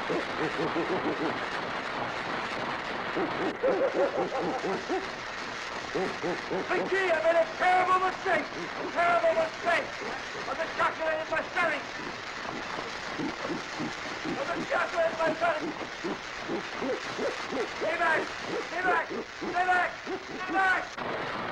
McGee, I made a terrible mistake! A terrible mistake! I've been calculating my settings! I've been calculating my settings! Stay back! Stay back! Stay back! Stay back!